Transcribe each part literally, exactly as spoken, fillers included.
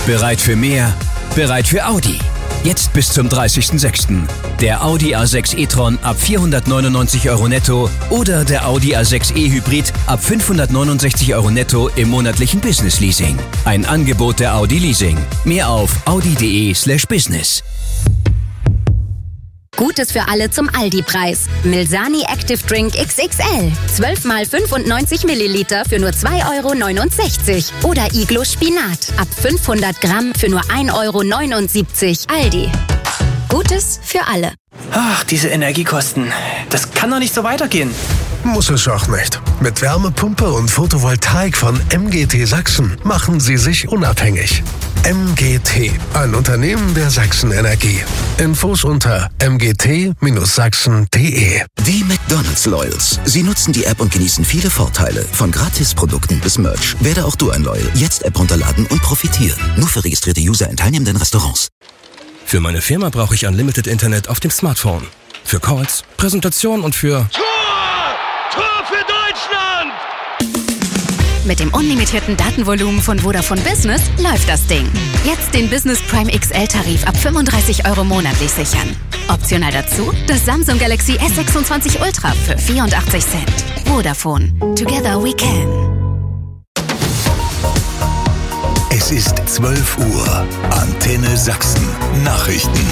Bereit für mehr? Bereit für Audi. Jetzt bis zum dreißigsten sechsten Der Audi A sechs e-tron ab vierhundertneunundneunzig Euro netto oder der Audi A sechs e-Hybrid ab fünfhundertneunundsechzig Euro netto im monatlichen Business Leasing. Ein Angebot der Audi Leasing. Mehr auf audi.de slash business. Gutes für alle zum Aldi-Preis. Milsani Active Drink X X L. zwölf mal fünfundneunzig Milliliter für nur zwei Euro neunundsechzig. Oder Iglo Spinat. Ab fünfhundert Gramm für nur ein Euro neunundsiebzig. Aldi. Gutes für alle. Ach, diese Energiekosten. Das kann doch nicht so weitergehen. Muss es auch nicht. Mit Wärmepumpe und Photovoltaik von M G T Sachsen machen Sie sich unabhängig. M G T, ein Unternehmen der Sachsen Energie. Infos unter m g t dash sachsen punkt d e. Die McDonald's Loyals. Sie nutzen die App und genießen viele Vorteile. Von Gratisprodukten bis Merch. Werde auch du ein Loyal. Jetzt App runterladen und profitieren. Nur für registrierte User in teilnehmenden Restaurants. Für meine Firma brauche ich Unlimited Internet auf dem Smartphone. Für Calls, Präsentation und für... Tor! Tor für Deutschland! Mit dem unlimitierten Datenvolumen von Vodafone Business läuft das Ding. Jetzt den Business Prime X L-Tarif ab fünfunddreißig Euro monatlich sichern. Optional dazu das Samsung Galaxy S sechsundzwanzig Ultra für vierundachtzig Cent. Vodafone. Together we can. Es ist zwölf Uhr. Antenne Sachsen. Nachrichten.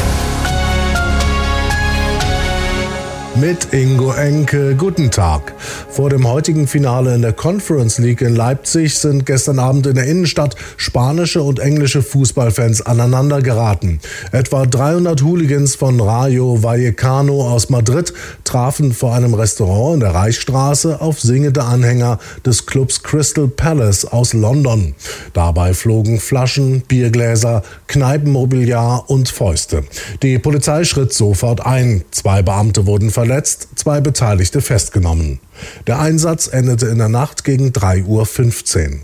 Mit Ingo Enke, guten Tag. Vor dem heutigen Finale in der Conference League in Leipzig sind gestern Abend in der Innenstadt spanische und englische Fußballfans aneinander geraten. Etwa dreihundert Hooligans von Rayo Vallecano aus Madrid trafen vor einem Restaurant in der Reichsstraße auf singende Anhänger des Clubs Crystal Palace aus London. Dabei flogen Flaschen, Biergläser, Kneipenmobiliar und Fäuste. Die Polizei schritt sofort ein. Zwei Beamte wurden verletzt. Verletzt, zwei Beteiligte festgenommen. Der Einsatz endete in der Nacht gegen drei Uhr fünfzehn.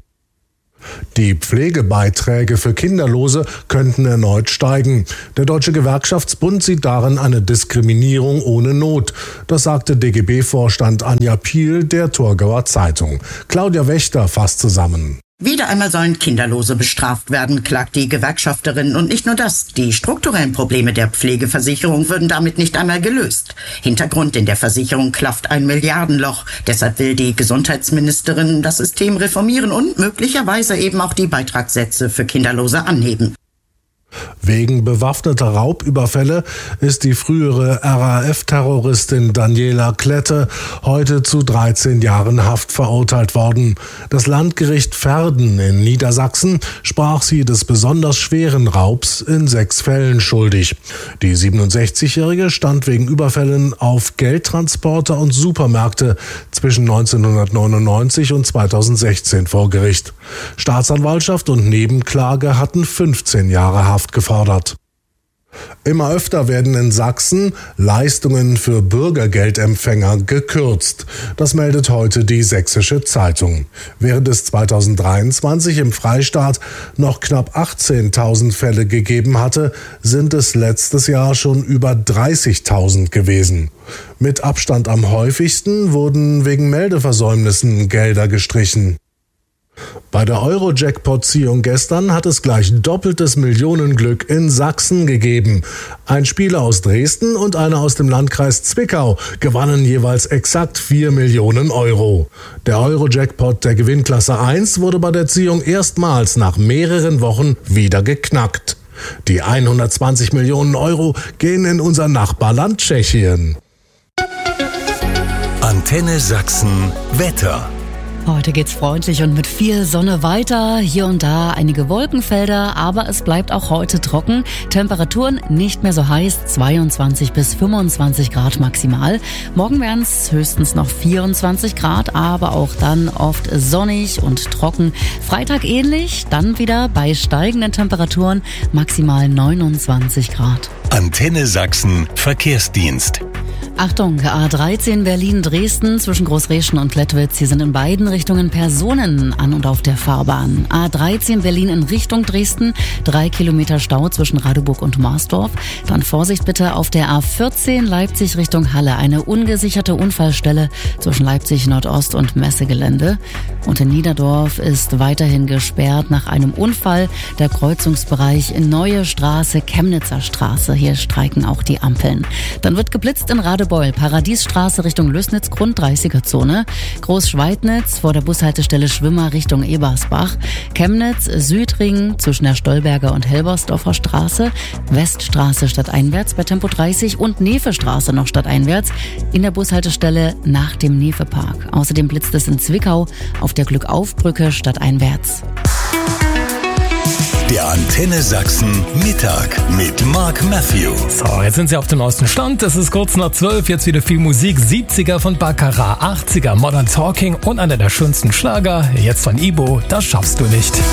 Die Pflegebeiträge für Kinderlose könnten erneut steigen. Der Deutsche Gewerkschaftsbund sieht darin eine Diskriminierung ohne Not. Das sagte D G B-Vorstand Anja Piel der Thurgauer Zeitung. Claudia Wächter fasst zusammen. Wieder einmal sollen Kinderlose bestraft werden, klagt die Gewerkschafterin. Und nicht nur das, die strukturellen Probleme der Pflegeversicherung würden damit nicht einmal gelöst. Hintergrund: in der Versicherung klafft ein Milliardenloch. Deshalb will die Gesundheitsministerin das System reformieren und möglicherweise eben auch die Beitragssätze für Kinderlose anheben. Wegen bewaffneter Raubüberfälle ist die frühere R A F-Terroristin Daniela Klette heute zu dreizehn Jahren Haft verurteilt worden. Das Landgericht Verden in Niedersachsen sprach sie des besonders schweren Raubs in sechs Fällen schuldig. Die siebenundsechzigjährige stand wegen Überfällen auf Geldtransporter und Supermärkte zwischen neunzehnhundertneunundneunzig und zweitausendsechzehn vor Gericht. Staatsanwaltschaft und Nebenklage hatten fünfzehn Jahre Haft gefordert. Immer öfter werden in Sachsen Leistungen für Bürgergeldempfänger gekürzt. Das meldet heute die Sächsische Zeitung. Während es zweitausenddreiundzwanzig im Freistaat noch knapp achtzehntausend Fälle gegeben hatte, sind es letztes Jahr schon über dreißigtausend gewesen. Mit Abstand am häufigsten wurden wegen Meldeversäumnissen Gelder gestrichen. Bei der Euro-Jackpot-Ziehung gestern hat es gleich doppeltes Millionenglück in Sachsen gegeben. Ein Spieler aus Dresden und einer aus dem Landkreis Zwickau gewannen jeweils exakt vier Millionen Euro. Der Euro-Jackpot der Gewinnklasse eins wurde bei der Ziehung erstmals nach mehreren Wochen wieder geknackt. Die hundertzwanzig Millionen Euro gehen in unser Nachbarland Tschechien. Antenne Sachsen Wetter. Heute geht's freundlich und mit viel Sonne weiter. Hier und da einige Wolkenfelder, aber es bleibt auch heute trocken. Temperaturen nicht mehr so heiß, zweiundzwanzig bis fünfundzwanzig Grad maximal. Morgen wären es höchstens noch vierundzwanzig Grad, aber auch dann oft sonnig und trocken. Freitag ähnlich, dann wieder bei steigenden Temperaturen maximal neunundzwanzig Grad. Antenne Sachsen Verkehrsdienst. Achtung, A dreizehn Berlin-Dresden zwischen Großreschen und Lettwitz. Hier sind in beiden Richtungen Personen an und auf der Fahrbahn. A dreizehn Berlin in Richtung Dresden, drei Kilometer Stau zwischen Radeburg und Marsdorf. Dann Vorsicht bitte auf der A vierzehn Leipzig Richtung Halle. Eine ungesicherte Unfallstelle zwischen Leipzig Nordost und Messegelände. Und in Niederdorf ist weiterhin gesperrt nach einem Unfall. Der Kreuzungsbereich in Neue Straße, Chemnitzer Straße. Hier streiken auch die Ampeln. Dann wird geblitzt in Radebeul, Paradiesstraße Richtung Lößnitz-Grund, dreißiger-Zone. Großschweidnitz vor der Bushaltestelle Schwimmer Richtung Ebersbach. Chemnitz, Südring zwischen der Stolberger und Helbersdorfer Straße. Weststraße stadteinwärts bei Tempo dreißig und Nefestraße noch stadteinwärts in der Bushaltestelle nach dem Nefepark. Außerdem blitzt es in Zwickau auf der Glückaufbrücke stadteinwärts. Der Antenne Sachsen Mittag mit Mark Matthew. So, jetzt sind Sie auf dem neuesten Stand. Es ist kurz nach zwölf. Jetzt wieder viel Musik. siebziger von Baccarat, achtziger Modern Talking und einer der schönsten Schlager. Jetzt von Ibo. Das schaffst du nicht.